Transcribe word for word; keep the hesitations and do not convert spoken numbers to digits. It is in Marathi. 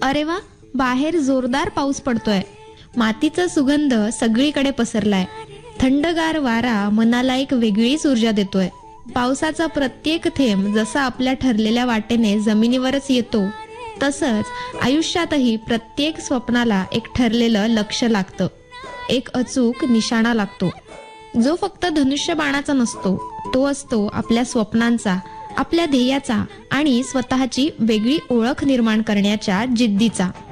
अरे वा, बाहेर जोरदार पाऊस पडतोय. मातीचा सुगंध सगळीकडे पसरलाय. थंडगार वारा मनाला एक वेगळीच ऊर्जा देतोय. पावसाचा प्रत्येक थेंब जसा आपल्या ठरलेल्या वाटेने जमिनीवरच येतो, तसंच आयुष्यातही प्रत्येक स्वप्नाला एक ठरलेलं लक्ष लागतं, एक अचूक निशाणा लागतो, जो फक्त धनुष्यबाणाचा नसतो. तो असतो आपल्या स्वप्नांचा, आपल्या ध्येयाचा आणि स्वतःची वेगळी ओळख निर्माण करण्याच्या जिद्दीचा.